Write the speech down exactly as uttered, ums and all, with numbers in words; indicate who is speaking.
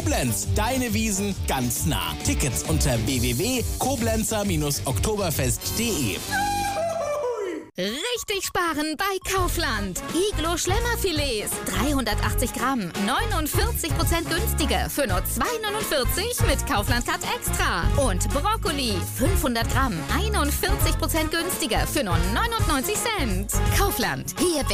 Speaker 1: Koblenz, deine Wiesn ganz nah. Tickets unter w w w punkt koblenzer oktoberfest punkt de.
Speaker 2: Richtig sparen bei Kaufland. Iglo Schlemmerfilets, dreihundertachtzig Gramm, neunundvierzig Prozent günstiger für nur zwei neunundvierzig mit Kaufland Cut Extra. Und Brokkoli, fünfhundert Gramm, einundvierzig Prozent günstiger für nur neunundneunzig Cent. Kaufland, hier